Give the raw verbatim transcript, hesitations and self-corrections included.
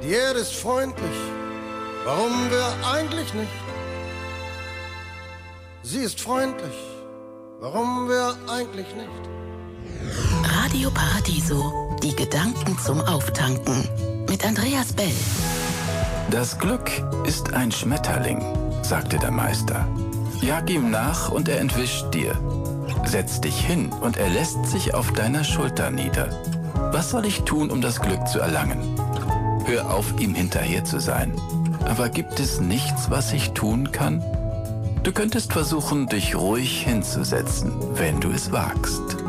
Die Erde ist freundlich, warum wir eigentlich nicht? Sie ist freundlich, warum wir eigentlich nicht? Radio Paradiso, die Gedanken zum Auftanken mit Andreas Bell. Das Glück ist ein Schmetterling, sagte der Meister. Jag ihm nach und er entwischt dir. Setz dich hin und er lässt sich auf deiner Schulter nieder. Was soll ich tun, um das Glück zu erlangen? Hör auf, ihm hinterher zu sein. Aber gibt es nichts, was ich tun kann? Du könntest versuchen, dich ruhig hinzusetzen, wenn du es wagst.